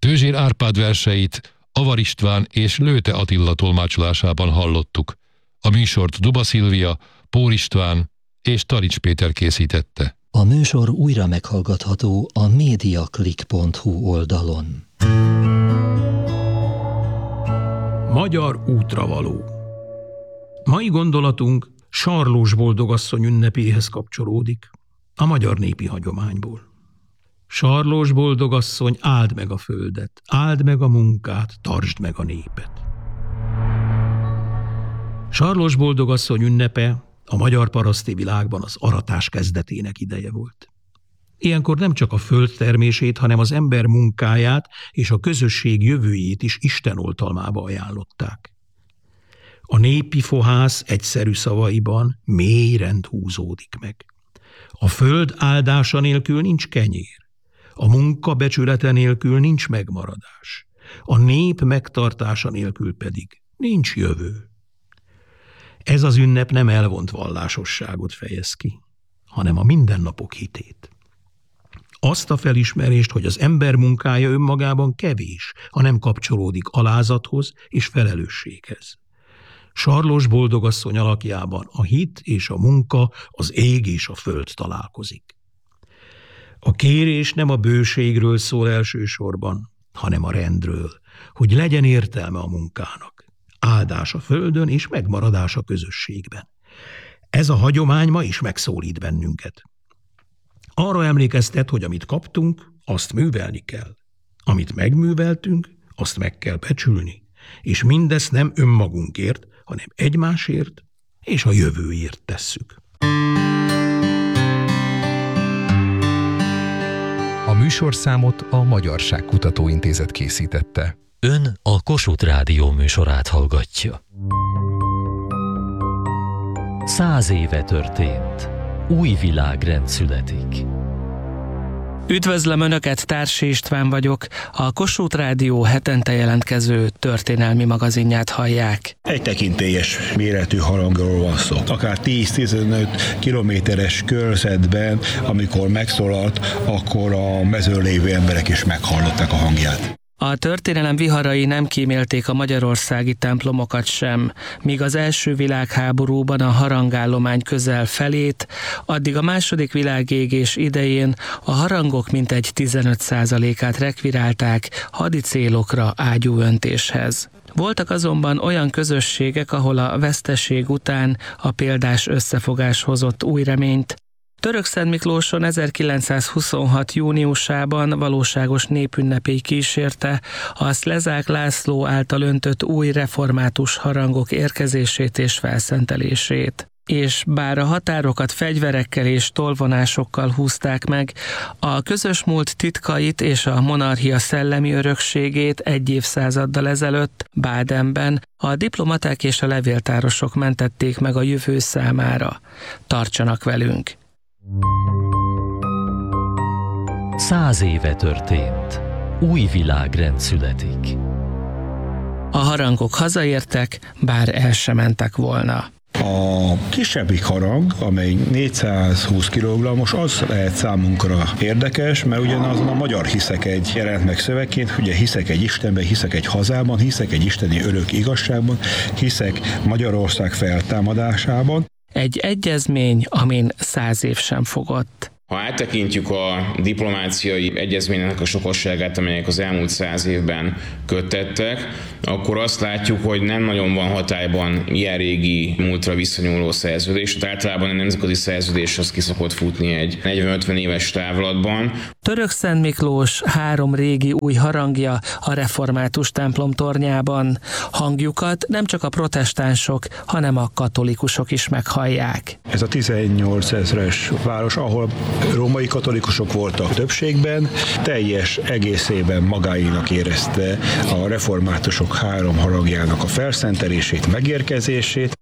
Kőzsér Árpád verseit Avar István és Lőte Attila tolmácsolásában hallottuk. A műsort Duba Szilvia, Pór István és Tarics Péter készítette. A műsor újra meghallgatható a mediaclick.hu oldalon. Magyar útravaló. Mai gondolatunk Sarlós boldogasszony ünnepéhez kapcsolódik, a magyar népi hagyományból. Sarlós boldogasszony, áld meg a földet, áld meg a munkát, tartsd meg a népet. Sarlós boldogasszony ünnepe a magyar paraszti világban az aratás kezdetének ideje volt. Ilyenkor nem csak a föld termését, hanem az ember munkáját és a közösség jövőjét is Isten oltalmába ajánlották. A népi fohász egyszerű szavaiban mély rend húzódik meg. A föld áldása nélkül nincs kenyér, a munka becsülete nélkül nincs megmaradás, a nép megtartása nélkül pedig nincs jövő. Ez az ünnep nem elvont vallásosságot fejez ki, hanem a mindennapok hitét. Azt a felismerést, hogy az ember munkája önmagában kevés, ha nem kapcsolódik alázathoz és felelősséghez. Sarlós boldogasszony alakjában a hit és a munka, az ég és a föld találkozik. A kérés nem a bőségről szól elsősorban, hanem a rendről, hogy legyen értelme a munkának, áldás a földön és megmaradás a közösségben. Ez a hagyomány ma is megszólít bennünket. Arra emlékeztet, hogy amit kaptunk, azt művelni kell. Amit megműveltünk, azt meg kell becsülni, és mindezt nem önmagunkért, hanem egymásért és a jövőért tesszük. A műsorszámot a Magyarságkutató Intézet készítette. Ön a Kossuth Rádió műsorát hallgatja. 100 éve történt. Új világrend születik. Üdvözlöm Önöket, Társ István vagyok, a Kossuth Rádió hetente jelentkező történelmi magazinját hallják. Egy tekintélyes méretű harangról van szó. Akár 10-15 kilométeres körzetben, amikor megszólalt, akkor a mezőn lévő emberek is meghallották a hangját. A történelem viharai nem kímélték a magyarországi templomokat sem, míg az első világháborúban a harangállomány közel felét, addig a második világégés idején a harangok mintegy 15%-át rekvirálták hadi célokra ágyúöntéshez. Voltak azonban olyan közösségek, ahol a veszteség után a példás összefogás hozott új reményt. Törökszentmiklóson 1926. júniusában valóságos népünnepély kísérte a Szlezák László által öntött új református harangok érkezését és felszentelését. És bár a határokat fegyverekkel és tolvonásokkal húzták meg, a közös múlt titkait és a monarchia szellemi örökségét egy évszázaddal ezelőtt Bádenben a diplomaták és a levéltárosok mentették meg a jövő számára. Tartsanak velünk! 100 éve történt. Új világrend születik. A harangok hazaértek, bár el sem mentek volna. A kisebbik harang, amely 420 kg-os, az lehet számunkra érdekes, mert ugyanazon a magyar hiszek egy jelent meg szövegként, ugye hiszek egy Istenben, hiszek egy hazában, hiszek egy isteni örök igazságban, hiszek Magyarország feltámadásában. Egy egyezmény, amin 100 év sem fogott. Ha áttekintjük a diplomáciai egyezménynek a sokasságát, amelyek az elmúlt 100 évben köttettek, akkor azt látjuk, hogy nem nagyon van hatályban ilyen régi múltra visszanyúló szerződés. Általában a nemzetközi szerződés az ki szokott futni egy 40-50 éves távlatban. Törökszentmiklós 3 régi új harangja a református templom tornyában. Hangjukat nem csak a protestánsok, hanem a katolikusok is meghallják. Ez a 18 000-es város, ahol római katolikusok voltak többségben, teljes egészében magáénak érezte a reformátusok 3 harangjának a felszentelését, megérkezését.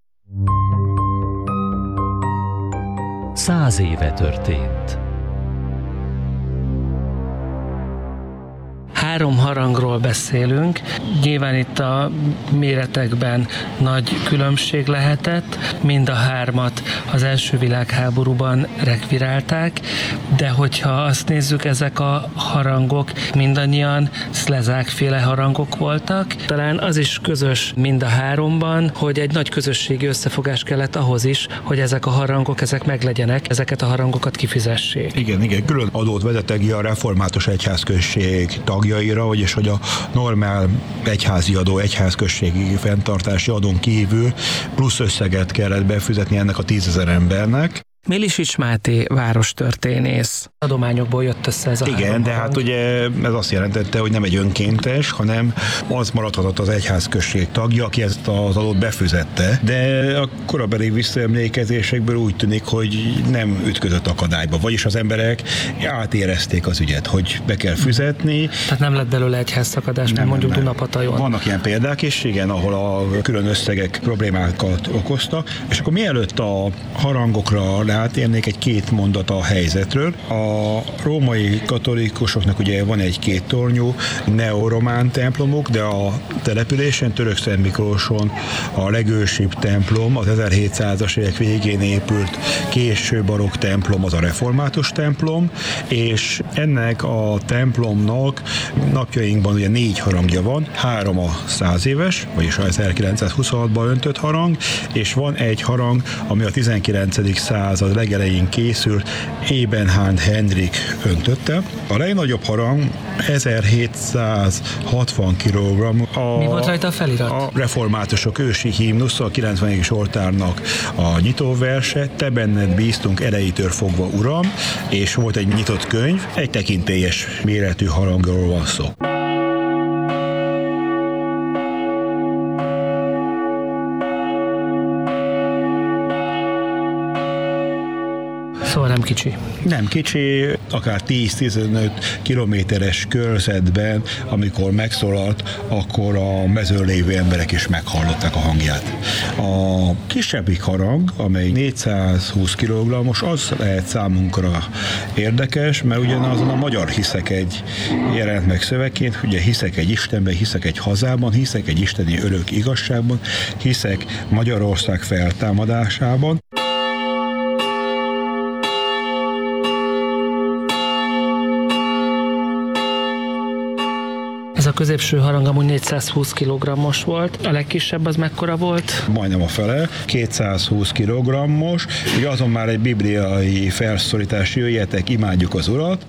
100 éve történt. 3 harangról beszélünk. Nyilván itt a méretekben nagy különbség lehetett. Mind a 3-at az első világháborúban rekvirálták, de hogyha azt nézzük, ezek a harangok mindannyian szlezákféle harangok voltak. Talán az is közös mind a 3-ban, hogy egy nagy közösségi összefogás kellett ahhoz is, hogy ezek a harangok, ezek meglegyenek, ezeket a harangokat kifizessék. Igen, külön adót vezettek a református egyházközség tagjaira, vagyis hogy a normál egyházi adó, egyházközségi fenntartási adón kívül plusz összeget kellett befizetni ennek a 10 000 embernek. Milisics Máté várostörténész. Adományokból jött össze ez a Igen, de hát ugye ez azt jelentette, hogy nem egy önkéntes, hanem az maradhatott az egyházközség tagja, aki ezt az adót befizette, de a korabeli visszaemlékezésekből úgy tűnik, hogy nem ütközött akadályba, vagyis az emberek átérezték az ügyet, hogy be kell fizetni. Tehát nem lett belőle egyházszakadás, mint mondjuk Dunapatajon. Vannak ilyen példák is, igen, ahol a külön összegek problémákat okoztak, és akkor mielőtt a harangokra átérnék egy 2 mondat a helyzetről. A római katolikusoknak ugye van egy 2 tornyú neoromán templomuk, de a településen, Törökszent Miklóson a legősibb templom, az 1700-as évek végén épült késő barokk templom, az a református templom, és ennek a templomnak napjainkban ugye 4 harangja van, 3 a 100 éves, vagyis a 1926-ban öntött harang, és van egy harang, ami a 19. század legelején készült, Ebenhard Henrik öntötte. A legnagyobb harang 1760 kg. Mi volt rajta a felirat? A reformátusok ősi himnusz, a 90. oltárnak a nyitóverse, te benned bíztunk erejétől fogva, Uram, és volt egy nyitott könyv, egy tekintélyes méretű harangról van szó. Szóval nem kicsi. Nem kicsi, akár 10-15 kilométeres körzetben, amikor megszólalt, akkor a mezőn lévő emberek is meghallották a hangját. A kisebbik harang, amely 420 kg-os, az lehet számunkra érdekes, mert ugyanazon a magyar hiszekegy jelent meg szövegként, ugye hiszek egy Istenben, hiszek egy hazában, hiszek egy isteni örök igazságban, hiszek Magyarország feltámadásában. Ez a középső harang amúgy 420 kg-os volt. A legkisebb az mekkora volt? Majdnem a fele, 220 kg-os. Ugye azon már egy bibliai felszólítás, jöjjetek, imádjuk az Urat.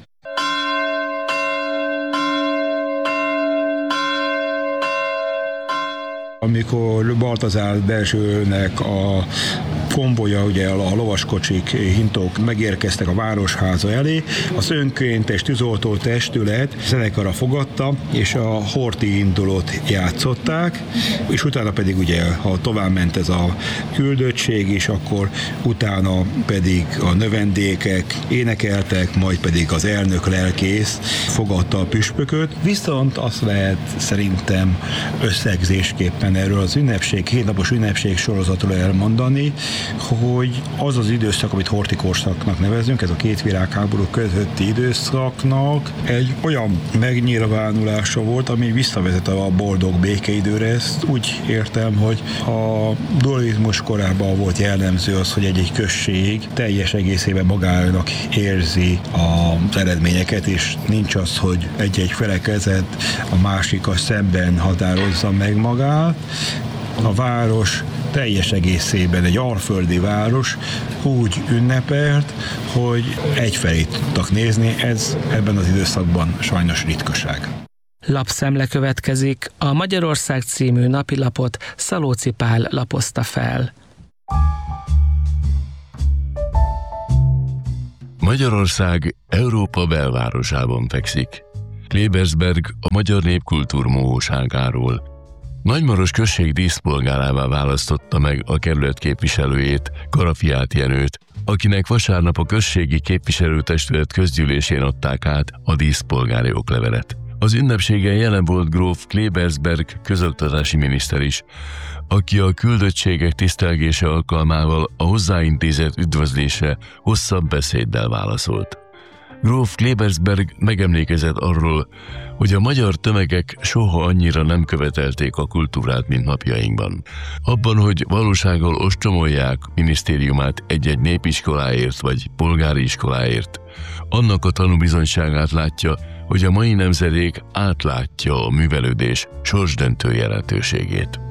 Amikor Baltazár belsőnek a konvoja, ugye a lovaskocsik, hintók megérkeztek a városháza elé, az önkéntes tűzoltó testület zenekara fogadta, és a horti indulót játszották, és utána pedig ugye, ha tovább ment ez a küldöttség, és akkor utána pedig a növendékek énekeltek, majd pedig az elnök lelkész fogadta a püspököt. Viszont azt lehet szerintem összegzésképpen erről az ünnepség, 7 napos ünnepség sorozatról elmondani, hogy az az időszak, amit horti korszaknak nevezünk, ez a 2 világháború közötti időszaknak egy olyan megnyilvánulása volt, ami visszavezet a boldog békeidőre. Ezt úgy értem, hogy a dualizmus korában volt jellemző az, hogy egy község teljes egészében magának érzi az eredményeket, és nincs az, hogy egy felekezet a másikkal szemben határozza meg magát. A város teljes egészében egy alföldi város úgy ünnepelt, hogy egyfelé tudtak nézni, ez ebben az időszakban sajnos ritkaság. Lapszemle következik, a Magyarország című napilapot Szalóci Pál lapozta fel. Magyarország Európa belvárosában fekszik. Klebersberg a magyar népkultúr mohóságáról. Nagymaros község díszpolgárává választotta meg a kerület képviselőjét, Karafiát Jenőt, akinek vasárnap a községi képviselőtestület közgyűlésén adták át a díszpolgári oklevelet. Az ünnepségen jelen volt gróf Klebersberg közoktatási miniszter is, aki a küldöttségek tisztelgése alkalmával a hozzáintézett üdvözlésre hosszabb beszéddel válaszolt. Gróf Klebersberg megemlékezett arról, hogy a magyar tömegek soha annyira nem követelték a kultúrát, mint napjainkban. Abban, hogy valósággal ostromolják minisztériumát egy-egy népiskoláért vagy polgári iskoláért, annak a tanúbizonyságát látja, hogy a mai nemzedék átlátja a művelődés sorsdöntő jelentőségét.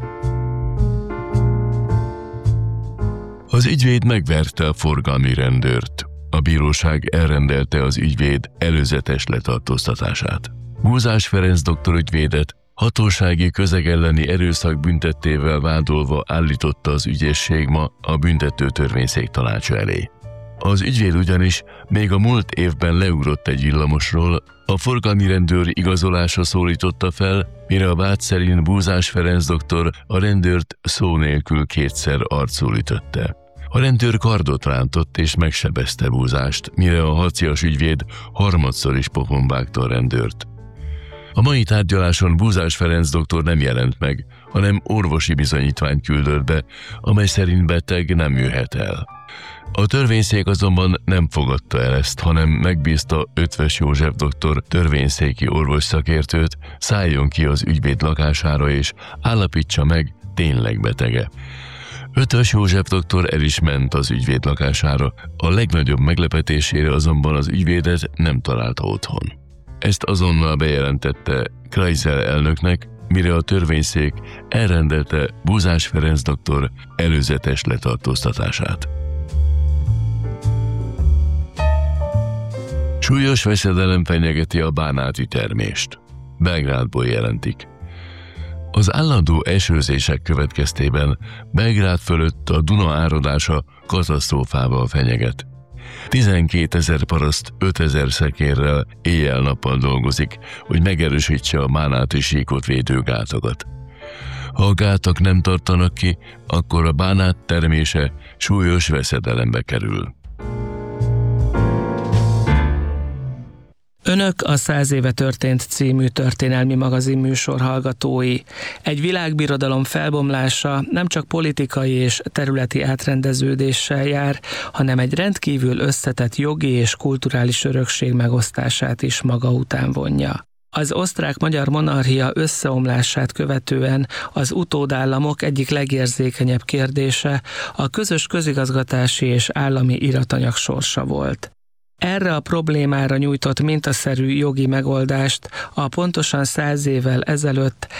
Az ügyvéd megverte a forgalmi rendőrt. A bíróság elrendelte az ügyvéd előzetes letartóztatását. Búzás Ferenc doktorügyvédet hatósági közeg elleni erőszak büntettével vádolva állította az ügyészség ma a büntető törvényszék tanácsa elé. Az ügyvéd ugyanis még a múlt évben leugrott egy villamosról, a forgalmi rendőr igazolása szólította fel, mire a vád szerint Búzás Ferenc doktor a rendőrt szó nélkül kétszer arcul ütötte. A rendőr kardot rántott és megsebezte Búzást, mire a harcias ügyvéd harmadszor is pofon vágta a rendőrt. A mai tárgyaláson Búzás Ferenc doktor nem jelent meg, hanem orvosi bizonyítványt küldött be, amely szerint beteg nem jöhet el. A törvényszék azonban nem fogadta el ezt, hanem megbízta Ötvös József doktor törvényszéki orvosszakértőt, szálljon ki az ügyvéd lakására és állapítsa meg, tényleg betege. Ötvös József doktor el is ment az ügyvéd lakására, a legnagyobb meglepetésére azonban az ügyvédet nem találta otthon. Ezt azonnal bejelentette Kreisel elnöknek, mire a törvényszék elrendelte Búzás Ferenc doktor előzetes letartóztatását. Súlyos veszedelem fenyegeti a bánáti termést. Belgrádból jelentik. Az állandó esőzések következtében Belgrád fölött a Duna áradása katasztrófával fenyeget. 12 000 paraszt 5 000 szekérrel éjjel-nappal dolgozik, hogy megerősítse a bánáti síkot védő gátakat. Ha a gátak nem tartanak ki, akkor a bánát termése súlyos veszedelembe kerül. Önök a 100 éve történt című történelmi magazin műsor hallgatói. Egy világbirodalom felbomlása nem csak politikai és területi átrendeződéssel jár, hanem egy rendkívül összetett jogi és kulturális örökség megosztását is maga után vonja. Az osztrák-magyar monarchia összeomlását követően az utódállamok egyik legérzékenyebb kérdése a közös közigazgatási és állami iratanyag sorsa volt. Erre a problémára nyújtott mintaszerű jogi megoldást a pontosan 100 évvel ezelőtt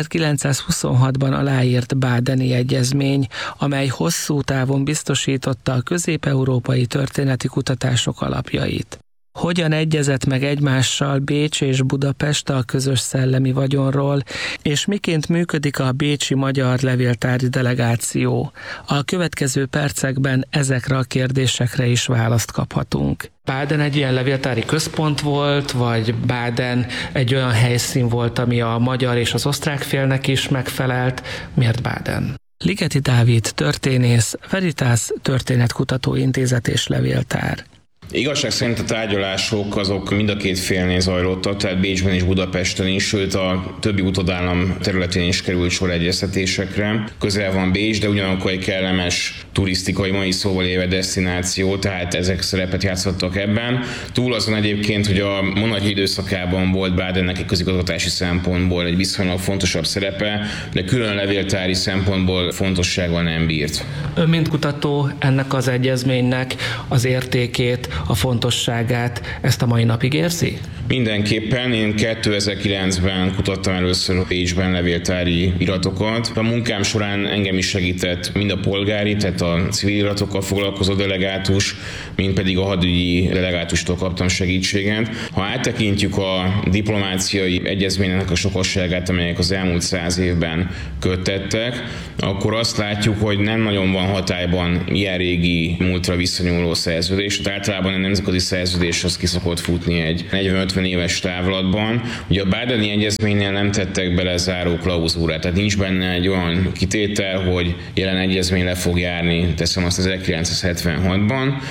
1926-ban aláírt Badeni Egyezmény, amely hosszú távon biztosította a közép-európai történeti kutatások alapjait. Hogyan egyezett meg egymással Bécs és Budapest a közös szellemi vagyonról, és miként működik a bécsi magyar levéltári delegáció? A következő percekben ezekre a kérdésekre is választ kaphatunk. Baden egy ilyen levéltári központ volt, vagy Baden egy olyan helyszín volt, ami a magyar és az osztrák félnek is megfelelt? Miért Baden? Ligeti Dávid történész, Veritas Történetkutató Intézet és Levéltár. Igazság szerint a tárgyalások azok mind a két félnél zajlottak, tehát Bécsben és Budapesten is, sőt a többi utódállam területén is került sor egyeztetésekre. Közel van Bécs, de ugyanakkor egy kellemes turisztikai, mai szóval élve desztináció, tehát ezek szerepet játszottak ebben. Túl azon egyébként, hogy a monarchia időszakában volt Badennek egy közigazgatási szempontból egy viszonylag fontosabb szerepe, de külön levéltári szempontból fontossággal nem bírt. Ön, mint kutató, ennek az egyezménynek az értékét, a fontosságát ezt a mai napig érzi? Mindenképpen. Én 2009-ben kutattam először Bécsben levéltári iratokat. A munkám során engem is segített mind a polgári, tehát a civil iratokkal foglalkozó delegátus, mind pedig a hadügyi delegátustól kaptam segítséget. Ha áttekintjük a diplomáciai egyezménynek a sokasságát, amelyek az elmúlt 100 évben köttettek, akkor azt látjuk, hogy nem nagyon van hatályban ilyen régi múltra visszanyúló szerződés. Általában a nemzetközi szerződés az ki szokott futni egy 40-50 éves távlatban. Ugye a Badeni Egyezménynél nem tettek bele záró klauzúrát, tehát nincs benne egy olyan kitétel, hogy jelen egyezmény le fog járni, teszem azt 1976-ban,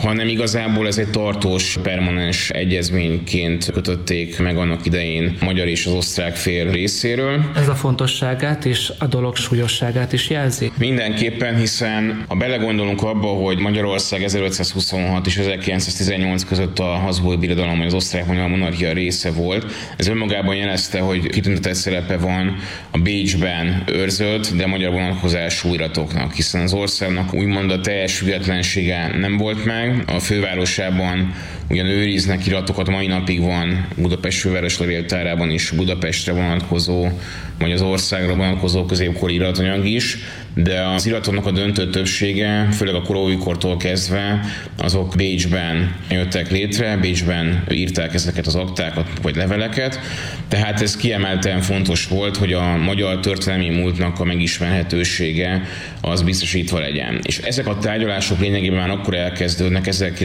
hanem igazából ez egy tartós, permanens egyezményként kötötték meg annak idején a magyar és az osztrák fél részéről. Ez a fontosságát és a dolog súlyosságát is jelzi? Mindenképpen, hiszen ha belegondolunk abba, hogy Magyarország 1526 és 1918 között a Habsburg Birodalom vagy az osztrák-magyar monarchia része volt, ez önmagában jelezte, hogy kitüntetett szerepe van a Bécsben őrzött, de magyar vonatkozású iratoknak, hiszen az országnak úgymond a teljes függetlensége nem volt meg. A fővárosában ugyan őriznek iratokat, mai napig van Budapest főváros levéltárában is Budapestre vonatkozó, vagy az országra vonatkozó középkori iratanyag is, de az iratoknak a döntő többsége, főleg a koróújkortól kezdve, azok Bécsben jöttek létre, Bécsben írták ezeket az aktákat vagy leveleket, tehát ez kiemelten fontos volt, hogy a magyar történelmi múltnak a megismerhetősége az biztosítva legyen. És ezek a tárgyalások lényegében már akkor elkezdődnek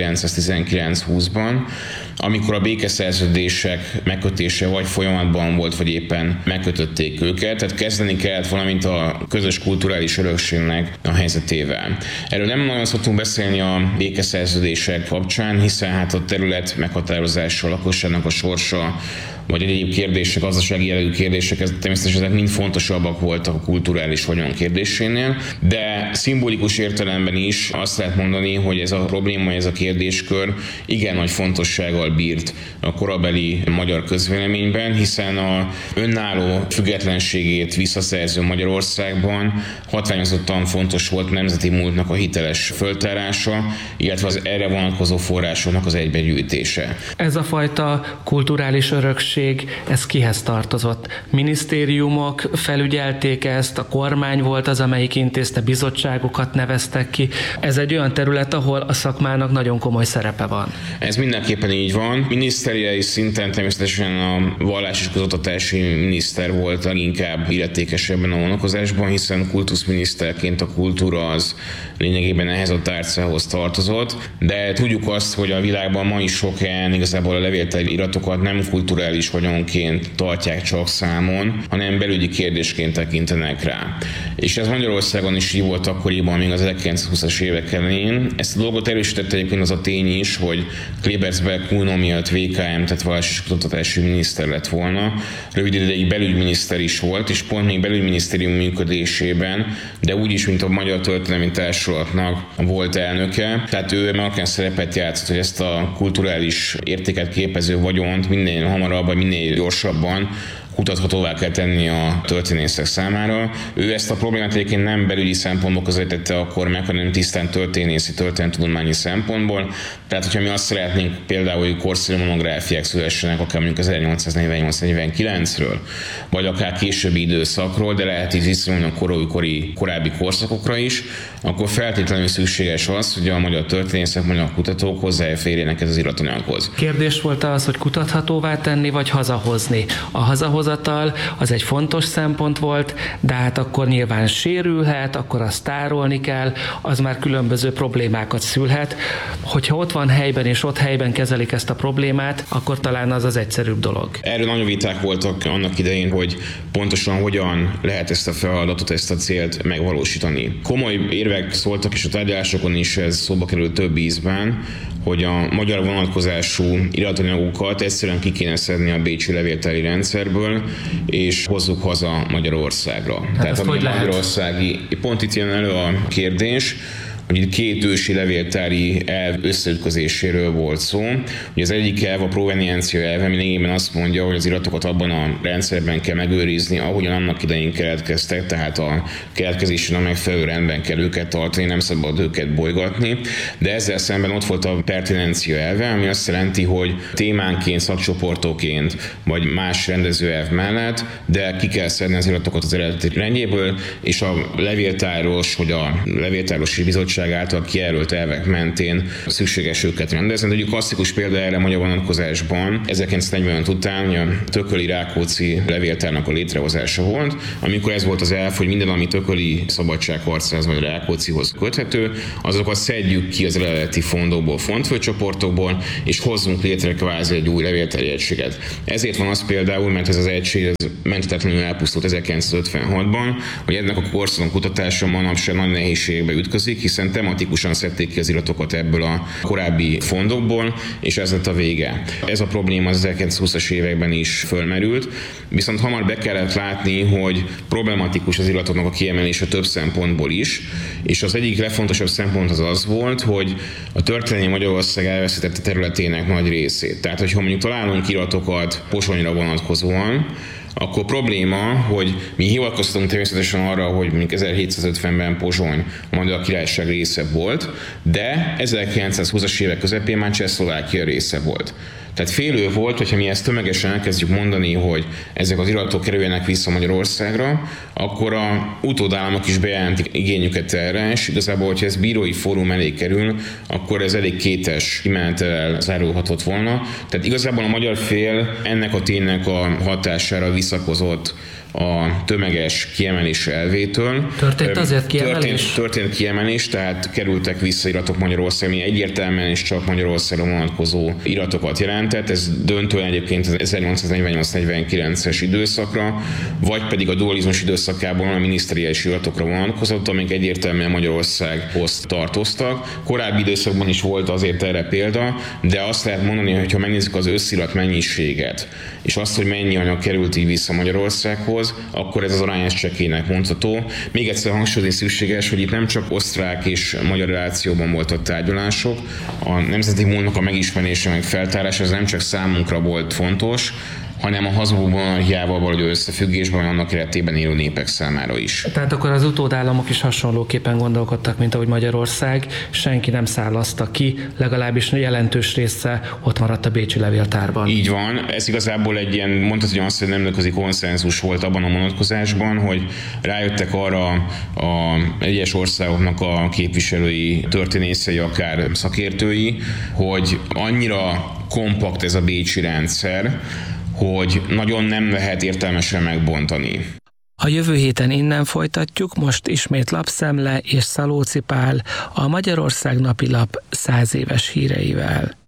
1919-20-ban, amikor a békeszerződések megkötése vagy folyamatban volt, vagy éppen megkötötték őket, tehát kezdeni kellett valamint a közös kulturális örökségnek a helyzetével. Erről nem nagyon szoktunk beszélni a békeszerződések kapcsán, hiszen hát a terület meghatározása, a lakosságnak a sorsa, vagy egyéb kérdések, gazdasági jellegű kérdések, természetesen ezek mind fontosabbak voltak a kulturális vagyon kérdésénél, de szimbolikus értelemben is azt lehet mondani, hogy ez a probléma, ez a kérdéskör igen nagy fontossággal bírt a korabeli magyar közvéleményben, hiszen a önálló függetlenségét visszaszerző Magyarországban hatványozottan fontos volt a nemzeti múltnak a hiteles föltárása, illetve az erre vonatkozó forrásoknak az egybegyűjtése. Ez a fajta kulturális örökség, ez kihez tartozott? Minisztériumok felügyelték ezt, a kormány volt az, amelyik intézte, bizottságokat neveztek ki. Ez egy olyan terület, ahol a szakmának nagyon komoly szerepe van. Ez mindenképpen így van. Miniszteriális szinten természetesen a vallás és közoktatási miniszter volt leginkább illetékes ebben a vonatkozásban, hiszen kultuszminiszterként a kultúra az lényegében ehhez a tárcához tartozott, de tudjuk azt, hogy a világban ma is sok helyen igazából a levéltári iratokat nem kulturális vagyonként tartják csak számon, hanem belügyi kérdésként tekintenek rá. És ez Magyarországon is így volt akkoriban, még az 1920-as évek elején. Ezt a dolgot erősítette egyébként az a tény is, hogy Klebersberg Kuno miatt VKM, tehát vallási és oktatási miniszter lett volna, rövid ideig belügyminiszter is volt, és pont még belügyminisztérium működésében, de úgyis, mint a Magyar Történelmi Társulatnak volt elnöke, tehát ő markáns szerepet játszott, hogy ezt a kulturális értéket képező vagyont minél hamarabb, vagy minél gyorsabban kutathatóvá kell tenni a történészek számára. Ő ezt a problémát egyébként nem belügyi szempontból közelítette akkor meg, hanem tisztán történészi, történettudományi szempontból. Tehát, hogyha mi azt szeretnénk például, hogy korszerű monográfiák szülessenek, akár mondjuk 1848-49-ről, vagy akár későbbi időszakról, de lehet így viszonylag korábbi korszakokra is, akkor feltétlenül szükséges az, hogy a magyar történészek, magyar kutatók hozzáférjenek ez az iratanyaghoz. Kérdés volt az, hogy kutathatóvá tenni, vagy hazahozni. A hazahozatal az egy fontos szempont volt, de hát akkor nyilván sérülhet, akkor azt tárolni kell, az már különböző problémákat szülhet. Hogyha ott van helyben és ott helyben kezelik ezt a problémát, akkor talán az az egyszerűbb dolog. Erről nagyon viták voltak annak idején, hogy pontosan hogyan lehet ezt a feladatot, ezt a célt megvalósítani. Komoly érvek szóltak, és a tárgyalásokon is ez szóba került több ízben, hogy a magyar vonatkozású iratanyagokat egyszerűen ki kéne szedni a bécsi levéltári rendszerből, és hozzuk haza Magyarországra. Tehát a magyarországi, pont itt jön elő a kérdés, hogy itt két ősi levéltári elv összeütközéséről volt szó. Ugye az egyik elv, a proveniencia elve, ami lényegében azt mondja, hogy az iratokat abban a rendszerben kell megőrizni, ahogyan annak idején keletkeztek, tehát a keletkezésén a megfelelő rendben kell őket tartani, nem szabad őket bolygatni. De ezzel szemben ott volt a pertinencia elve, ami azt jelenti, hogy témánként, szakcsoportoként, vagy más rendezőelv mellett, de ki kell szedni az iratokat az eredeti rendjéből, és a levéltáros, vagy a levéltárosi bizottság által kijelölt elvek mentén szükséges őket rendezni. De egy klasszikus példa erre a magyar vonatkozásban 1945 után a Tököli Rákóczi levéltárnak a létrehozása volt, amikor ez volt az elv, hogy minden, ami tököli szabadságharcához vagy Rákóczihoz köthető, azokat szedjük ki az eredeti fondokból, fontfőcsoportokból, és hozzunk létre kvázi egy új levéltári egységet. Ezért van az például, mert ez az egység menthetetlenül elpusztult 1956-ban, hogy ennek a korszakon kutatása manapság nagy nehézségbe ütközik, hiszen egyszerűen tematikusan szedték ki az iratokat ebből a korábbi fondokból, és ez lett a vége. Ez a probléma az 1920-as években is fölmerült, viszont hamar be kellett látni, hogy problematikus az iratoknak a kiemelése több szempontból is, és az egyik legfontosabb szempont az volt, hogy a történelmi Magyarország elveszítette területének nagy részét. Tehát, hogyha mondjuk találunk iratokat Pozsonyra vonatkozóan, akkor probléma, hogy mi hivatkoztunk természetesen arra, hogy mondjuk 1750-ben Pozsony a Magyar Királyság része volt, de 1920-as évek közepén már Csehszlovákia része volt. Tehát félő volt, hogyha mi ezt tömegesen elkezdjük mondani, hogy ezek az iratok kerüljenek vissza Magyarországra, akkor a utódállamok is bejelentik igényüket erre, és igazából, hogyha ez bírói fórum elé kerül, akkor ez elég kétes kimenettel zárulhatott volna. Tehát igazából a magyar fél ennek a ténynek a hatására visszakozott a tömeges kiemelés elvétől. Történt azért kiemelés? Történt kiemelés, tehát kerültek vissza iratok Magyarországra, ami egyértelműen és csak Magyarországra vonatkozó iratokat jelentett. Ez döntően egyébként az 1848-49-es időszakra, vagy pedig a dualizmus időszakában a miniszteriális iratokra vonatkozott, amik egyértelműen Magyarországhoz tartoztak. Korábbi időszakban is volt azért erre példa, de azt lehet mondani, hogy ha megnézzük az összirat mennyiséget, és azt, hogy mennyi anyag került így vissza Magyarországhoz, akkor ez az arány csekélynek mondható. Még egyszer hangsúlyozni szükséges, hogy itt nem csak osztrák és magyar relációban voltak tárgyalások, a nemzeti múltnak a megismerése, meg feltárása, ez nem csak számunkra volt fontos, hanem a Habsburg monarchiával való összefüggésben, vagy annak keretében élő népek számára is. Tehát akkor az utódállamok is hasonlóképpen gondolkodtak, mint ahogy Magyarország, senki nem szállazta ki, legalábbis jelentős része ott maradt a bécsi levéltárban. Így van, ez igazából egy ilyen, mondhatni azt, hogy nemzetközi konszenzus volt abban a vonatkozásban, hogy rájöttek arra a egyes országoknak a képviselői, történészei, akár szakértői, hogy annyira kompakt ez a bécsi rendszer, hogy nagyon nem lehet értelmesen megbontani. A jövő héten innen folytatjuk, most ismét Lapszemle és Szalóci Pál, a Magyarország napilap 100 éves híreivel.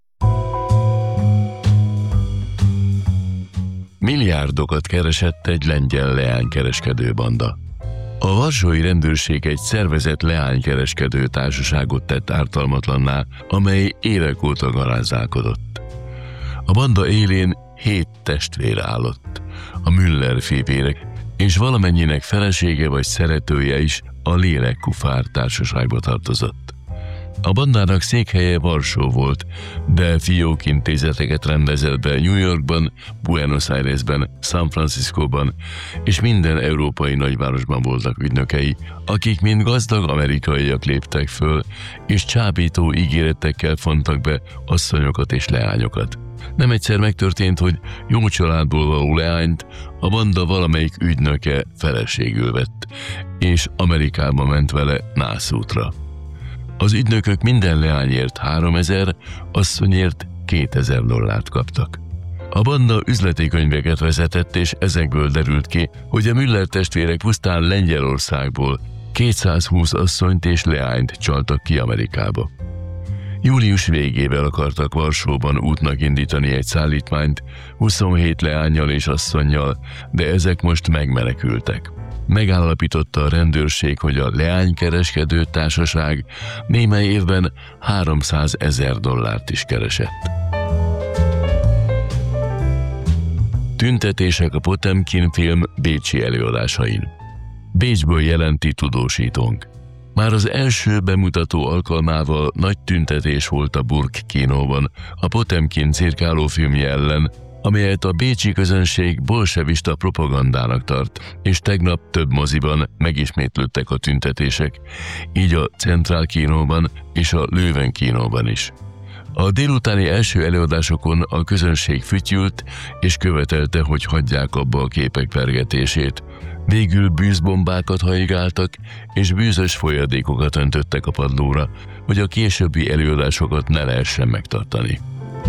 Milliárdokat keresett egy lengyel leánykereskedő banda. A varsói rendőrség egy szervezett leánykereskedő társaságot tett ártalmatlanná, amely évek óta garázdálkodott. A banda élén 7 testvér állott, a Müller fivérek, és valamennyinek felesége vagy szeretője is a Lélekkufár társaságba tartozott. A bandának székhelye Varsó volt, de fiókintézeteket rendezett be New Yorkban, Buenos Airesben, San Franciscóban, és minden európai nagyvárosban voltak ügynökei, akik mind gazdag amerikaiak léptek föl, és csábító ígéretekkel fontak be asszonyokat és leányokat. Nem egyszer megtörtént, hogy jó családból való leányt a banda valamelyik ügynöke feleségül vett, és Amerikába ment vele nászútra. Az ügynökök minden leányért 3000, asszonyért $2000 kaptak. A banda üzleti könyveket vezetett, és ezekből derült ki, hogy a Müller testvérek pusztán Lengyelországból 220 asszonyt és leányt csaltak ki Amerikába. Július végével akartak Varsóban útnak indítani egy szállítmányt 27 leánnyal és asszonnyal, de ezek most megmenekültek. Megállapította a rendőrség, hogy a leánykereskedő társaság némely évben $300,000 is keresett. Tüntetések a Potemkin film bécsi előadásain. Bécsből jelenti tudósítónk. Már az első bemutató alkalmával nagy tüntetés volt a Burg kínóban a Potemkin cirkálófilmje ellen, amelyet a bécsi közönség bolsevista propagandának tart, és tegnap több moziban megismétlődtek a tüntetések, így a Centrál kínóban és a Löwen kínóban is. A délutáni első előadásokon a közönség fütyült, és követelte, hogy hagyják abba a képek vergetését. Végül bűzbombákat hajigáltak, és bűzös folyadékokat öntöttek a padlóra, hogy a későbbi előadásokat ne lehessen megtartani.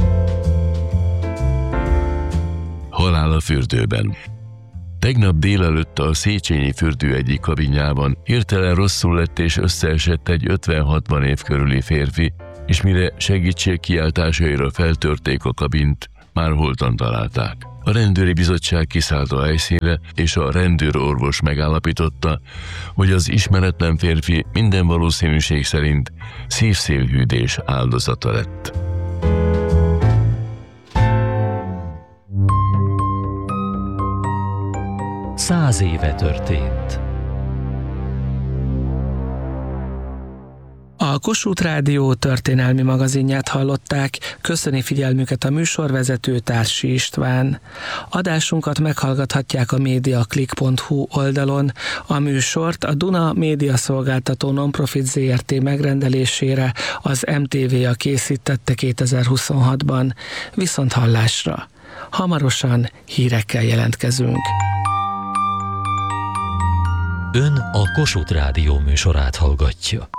Halál a fürdőben. Tegnap délelőtt a Széchenyi fürdő egyik kabinjában hirtelen rosszul lett és összeesett egy 50-60 év körüli férfi, és mire segítség kiáltásaira feltörték a kabint, már holtan találták. A rendőri bizottság kiszállt a helyszínre, és a rendőrorvos megállapította, hogy az ismeretlen férfi minden valószínűség szerint szívszélhűdés áldozata lett. Száz éve történt. A Kossuth Rádió történelmi magazinját hallották, köszöni figyelmüket a műsorvezető Társi István. Adásunkat meghallgathatják a mediaclick.hu oldalon. A műsort a Duna médiaszolgáltató Nonprofit Zrt. Megrendelésére az MTV-a készítette 2026-ban. Viszont hallásra. Hamarosan hírekkel jelentkezünk. Ön a Kossuth Rádió műsorát hallgatja.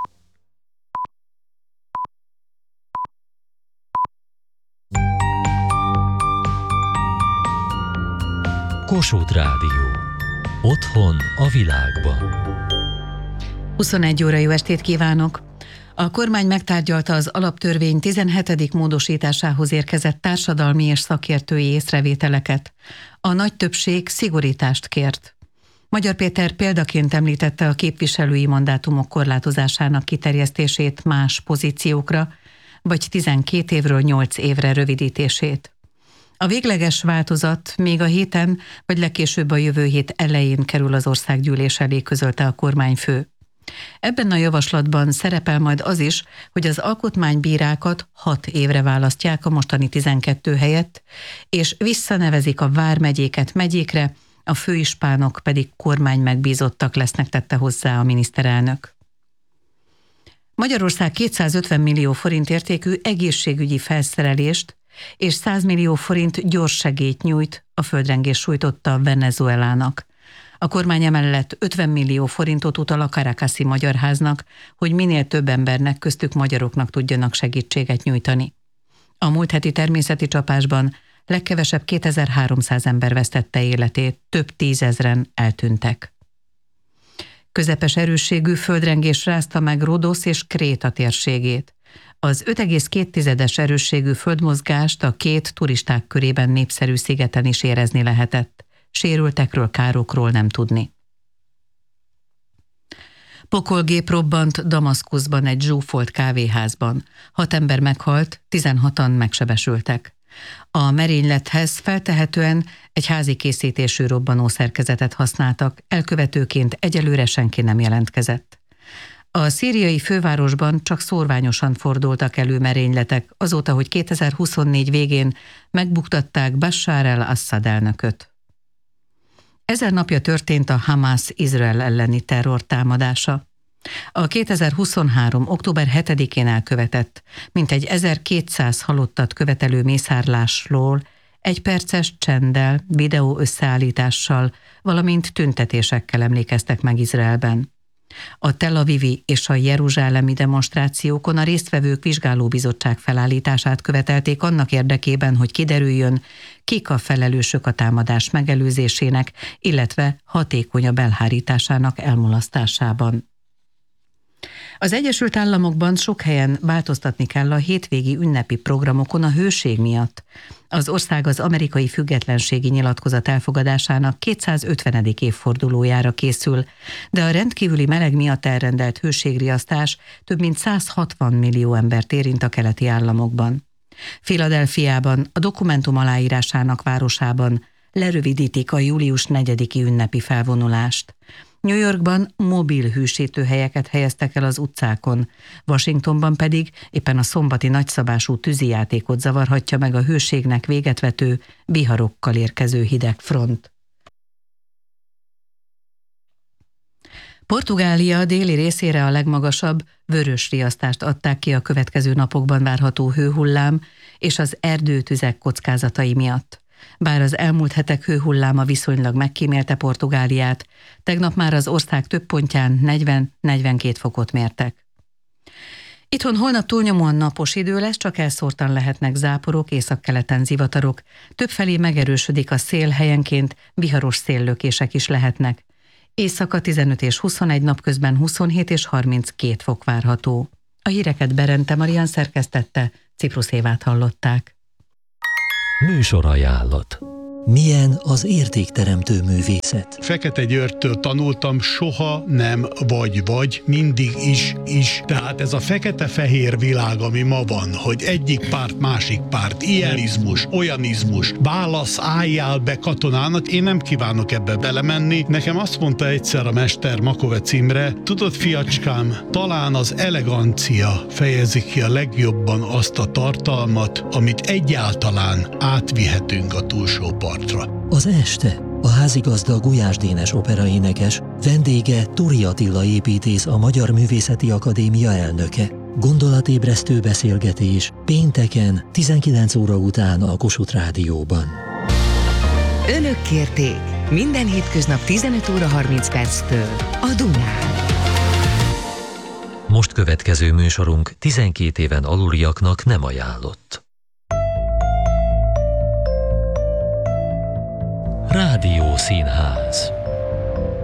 Kossuth Rádió. Otthon a világban. 21 óra, jó estét kívánok! A kormány megtárgyalta az alaptörvény 17. módosításához érkezett társadalmi és szakértői észrevételeket. A nagy többség szigorítást kért. Magyar Péter példaként említette a képviselői mandátumok korlátozásának kiterjesztését más pozíciókra, vagy 12 évről 8 évre rövidítését. A végleges változat még a héten, vagy legkésőbb a jövő hét elején kerül az országgyűlés elé, közölte a kormányfő. Ebben a javaslatban szerepel majd az is, hogy az alkotmánybírákat 6 évre választják a mostani 12 helyett, és visszanevezik a vármegyéket megyékre, a főispánok pedig kormány megbízottak lesznek, tette hozzá a miniszterelnök. Magyarország 250 millió forint értékű egészségügyi felszerelést és 100 millió forint gyorssegélyt nyújt a földrengés sújtotta Venezuelának. A kormány emellett 50 millió forintot utal a Caracasi Magyar Háznak, hogy minél több embernek, köztük magyaroknak tudjanak segítséget nyújtani. A múlt heti természeti csapásban legkevesebb 2300 ember vesztette életét, több tízezren eltűntek. Közepes erősségű földrengés rázta meg Rodosz és Kréta térségét. Az 5,2-es erősségű földmozgást a két turisták körében népszerű szigeten is érezni lehetett. Sérültekről, károkról nem tudni. Pokolgép robbant Damaszkuszban egy zsúfolt kávéházban. 6 ember meghalt, 16-an megsebesültek. A merénylethez feltehetően egy házi készítésű robbanószerkezetet használtak, elkövetőként egyelőre senki nem jelentkezett. A szíriai fővárosban csak szórványosan fordultak elő merényletek, azóta, hogy 2024 végén megbuktatták Bashar al-Assad elnököt. 1000 napja történt a Hamász Izrael elleni terrortámadása. A 2023. október 7-én elkövetett, mintegy 1200 halottat követelő mészárlásról, egy perces csenddel, videó összeállítással, valamint tüntetésekkel emlékeztek meg Izraelben. A Tel Avivi és a jeruzsálemi demonstrációkon a résztvevők vizsgálóbizottság felállítását követelték annak érdekében, hogy kiderüljön, kik a felelősök a támadás megelőzésének, illetve hatékonyabb elhárításának elmulasztásában. Az Egyesült Államokban sok helyen változtatni kell a hétvégi ünnepi programokon a hőség miatt. Az ország az amerikai függetlenségi nyilatkozat elfogadásának 250. évfordulójára készül, de a rendkívüli meleg miatt elrendelt hőségriasztás több mint 160 millió embert érint a keleti államokban. Philadelphiában, a dokumentum aláírásának városában lerövidítik a július 4-i ünnepi felvonulást. New Yorkban mobil hősítőhelyeket helyeztek el az utcákon, Washingtonban pedig éppen a szombati nagyszabású tűzijátékot zavarhatja meg a hőségnek véget vető, viharokkal érkező hideg front. Portugália déli részére a legmagasabb vörös riasztást adták ki a következő napokban várható hőhullám és az erdőtüzek kockázatai miatt. Bár az elmúlt hetek hőhulláma viszonylag megkímélte Portugáliát, tegnap már az ország több pontján 40-42 fokot mértek. Itthon holnap túlnyomóan napos idő lesz, csak elszórtan lehetnek záporok, északkeleten zivatarok. Többfelé megerősödik a szél, helyenként viharos széllökések is lehetnek. Éjszaka 15 és 21, napközben 27 és 32 fok várható. A híreket Berente Marian szerkesztette, Ciprusz Évát hallották. Műsorajánlat. Milyen az értékteremtő művészet? Fekete Györgytől tanultam, soha nem vagy, mindig is. Tehát ez a fekete-fehér világ, ami ma van, hogy egyik párt, másik párt, ilyenizmus, olyanizmus, válasz, álljál be katonának, én nem kívánok ebbe belemenni. Nekem azt mondta egyszer a mester Makovec Imre, tudod, fiacskám, talán az elegancia fejezi ki a legjobban azt a tartalmat, amit egyáltalán átvihetünk a túlsó partra. Az este a házigazda Gulyás Dénes operaénekes, vendége Turi Attila építész, a Magyar Művészeti Akadémia elnöke. Gondolatébresztő beszélgetés pénteken 19 óra után a Kossuth Rádióban. Önök kérték minden hétköznap 15 óra 30 perctől a Dunán. Most következő műsorunk 12 éven aluliaknak nem ajánlott. Rádió Színház.